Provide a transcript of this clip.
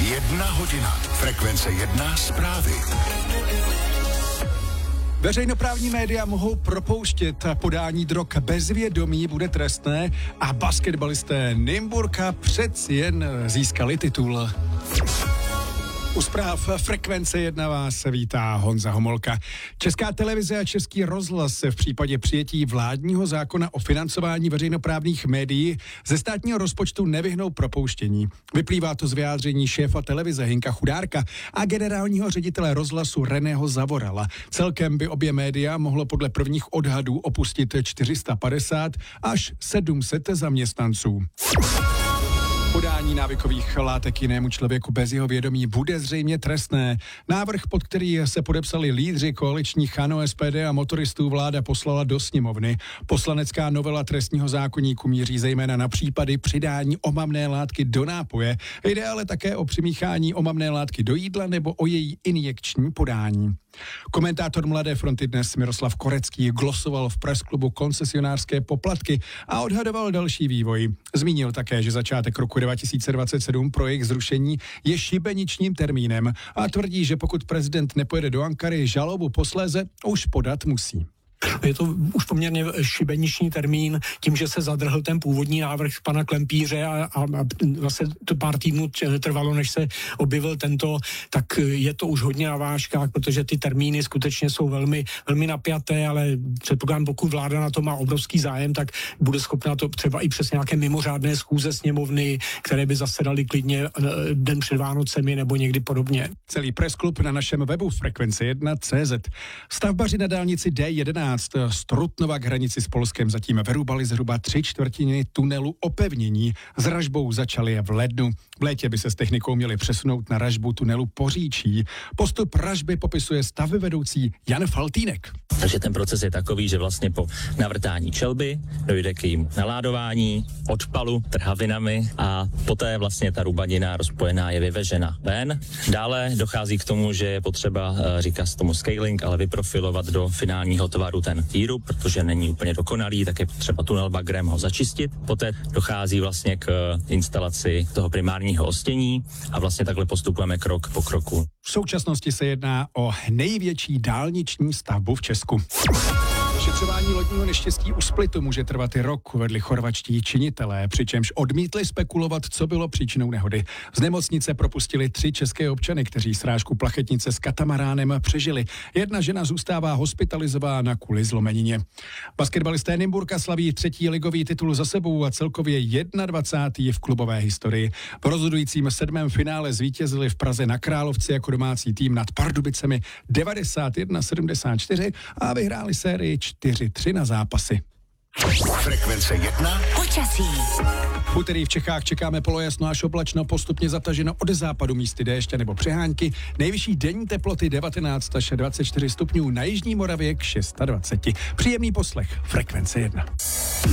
1 hodina. Frekvence 1 zprávy. Veřejnoprávní média mohou propouštět, podání drog bez vědomí bude trestné a basketbalisté Nymburka přeci jen získali titul. U zpráv Frekvence 1 vás vítá Honza Homolka. Česká televize a Český rozhlas se v případě přijetí vládního zákona o financování veřejnoprávních médií ze státního rozpočtu nevyhnou propouštění. Vyplývá to z vyjádření šéfa televize Hinka Chudárka a generálního ředitele rozhlasu Reného Zavorala. Celkem by obě média mohlo podle prvních odhadů opustit 450 až 700 zaměstnanců. Podání návykových látek jinému člověku bez jeho vědomí bude zřejmě trestné. Návrh, pod který se podepsali lídři koaličních ANO, SPD a motoristů, vláda poslala do sněmovny. Poslanecká novela trestního zákoníku míří zejména na případy přidání omamné látky do nápoje. Jde ale také o přimíchání omamné látky do jídla nebo o její injekční podání. Komentátor Mladé fronty Dnes Miroslav Korecký glosoval v pressklubu koncesionářské poplatky a odhadoval další vývoj. Zmínil také, že začátek roku 2027 pro jejich zrušení je šibeničním termínem a tvrdí, že pokud prezident nepojede do Ankary, žalobu posléze už podat musí. Je to už poměrně šibeniční termín, tím, že se zadrhl ten původní návrh pana Klempíře a vlastně to pár týdnů trvalo, než se objevil tento, tak je to už hodně na vážkách, protože ty termíny skutečně jsou velmi, velmi napjaté, ale předpokládám, pokud vláda na to má obrovský zájem, tak bude schopna to třeba i přes nějaké mimořádné schůze sněmovny, které by zasedaly klidně den před Vánocemi nebo někdy podobně. Celý pressklub na našem webu Frekvence1.cz. Stavbaři na dálnici D11 z Trutnova k hranici s Polskem zatím vyrubali zhruba 3/4 tunelu opevnění. S ražbou začali v lednu. V létě by se s technikou měli přesunout na ražbu tunelu Poříčí. Postup ražby popisuje stavbyvedoucí Jan Faltýnek. Takže ten proces je takový, že vlastně po navrtání čelby dojde k jejím naládování, odpalu trhavinami a poté vlastně ta rubanina rozpojená je vyvežena ven. Dále dochází k tomu, že je potřeba, říká se tomu scaling, ale vyprofilovat do finálního tvaru ten výrub, protože není úplně dokonalý, tak je potřeba tunel bagrem ho začistit. Poté dochází vlastně k instalaci toho primárního ostění a vlastně takhle postupujeme krok po kroku. V současnosti se jedná o největší dálniční stavbu v Česku. Vyšetřování lodního neštěstí u Splitu může trvat i rok, uvedli chorvatští činitelé, přičemž odmítli spekulovat, co bylo příčinou nehody. Z nemocnice propustili 3 české občany, kteří srážku plachetnice s katamaránem přežili. Jedna žena zůstává hospitalizována kvůli zlomenině. Basketbalisté Nymburka slaví 3. ligový titul za sebou a celkově 21. v klubové historii. V rozhodujícím 7. finále zvítězili v Praze na Královci jako domácí tým nad Pardubicemi 91-74 a vyhráli sérii 4-3 na zápasy. Frekvence 1. Počasí. V úterý v Čechách čekáme polojasno až oblačno, postupně zataženo od západu místy déště nebo přehánky. Nejvyšší denní teploty 19 až 24 stupňů, na jižní Moravě k 26. Příjemný poslech. Frekvence 1.